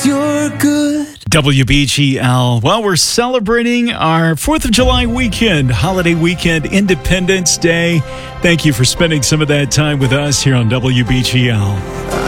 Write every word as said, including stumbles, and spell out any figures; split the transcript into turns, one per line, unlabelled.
you're good.
W B G L. Well, we're celebrating our fourth of July weekend, holiday weekend, Independence Day. Thank you for spending some of that time with us here on W B G L.